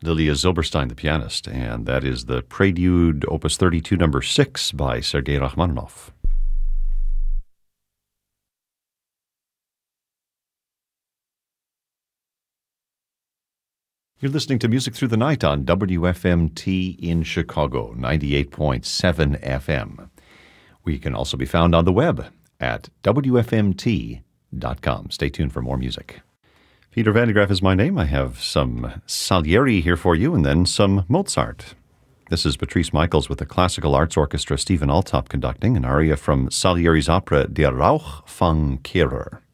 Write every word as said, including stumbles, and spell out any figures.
Lilia Zilberstein, the pianist, and that is the Prelude Opus thirty-two, number six by Sergei Rachmaninoff. You're listening to Music Through the Night on W F M T in Chicago, ninety-eight point seven F M. We can also be found on the web at W F M T dot com. Stay tuned for more music. Peter Van de Graaff is my name. I have some Salieri here for you and then some Mozart. This is Patrice Michaels with the Classical Arts Orchestra, Stephen Altop conducting an aria from Salieri's opera Der Rauch von Kehrer.